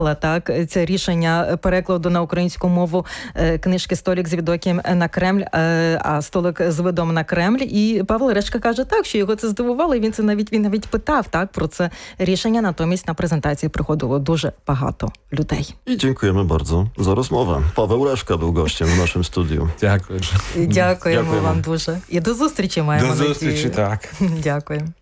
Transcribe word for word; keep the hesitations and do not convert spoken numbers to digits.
Так, це рішення перекладу на українську мову книжки «Столик з видом на Кремль», а «Столик з видом на Кремль». І Павел Решка каже так, що його це здивувало, і він це навіть він навіть питав так про це рішення. Натомість на презентації приходило дуже багато людей. I dziękujemy bardzo za rozmowę. Paweł Reszka był gościem w naszym studiu. Дякую. Дякуємо Дякуємо. вам дуже. І до зустрічі маємо. До зустрічі, надію. так. Дякую.